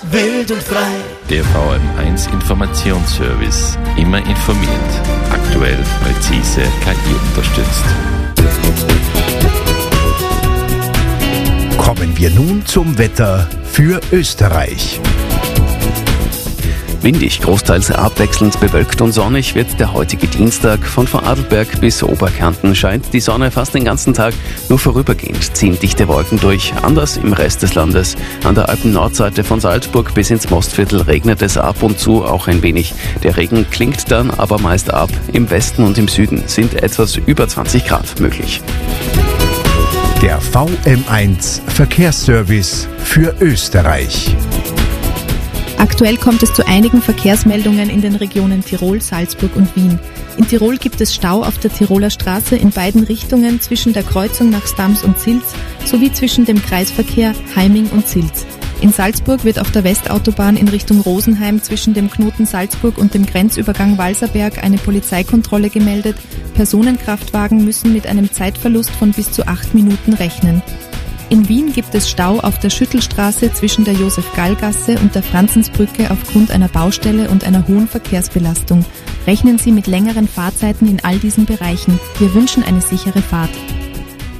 wild und frei. Der VM1 Informationsservice. Immer informiert. Aktuell, präzise, KI unterstützt. Kommen wir nun zum Wetter für Österreich. Windig, großteils abwechselnd bewölkt und sonnig wird der heutige Dienstag. Von Vorarlberg bis Oberkärnten scheint die Sonne fast den ganzen Tag, nur vorübergehend ziehen dichte Wolken durch. Anders im Rest des Landes. An der Alpen-Nordseite von Salzburg bis ins Mostviertel regnet es ab und zu auch ein wenig. Der Regen klingt dann aber meist ab. Im Westen und im Süden sind etwas über 20 Grad möglich. Der VM1 Verkehrsservice für Österreich. Aktuell kommt es zu einigen Verkehrsmeldungen in den Regionen Tirol, Salzburg und Wien. In Tirol gibt es Stau auf der Tiroler Straße in beiden Richtungen zwischen der Kreuzung nach Stams und Zilz sowie zwischen dem Kreisverkehr Heiming und Zilz. In Salzburg wird auf der Westautobahn in Richtung Rosenheim zwischen dem Knoten Salzburg und dem Grenzübergang Walserberg eine Polizeikontrolle gemeldet. Personenkraftwagen müssen mit einem Zeitverlust von bis zu 8 Minuten rechnen. In Wien gibt es Stau auf der Schüttelstraße zwischen der Josef-Gall-Gasse und der Franzensbrücke aufgrund einer Baustelle und einer hohen Verkehrsbelastung. Rechnen Sie mit längeren Fahrzeiten in all diesen Bereichen. Wir wünschen eine sichere Fahrt.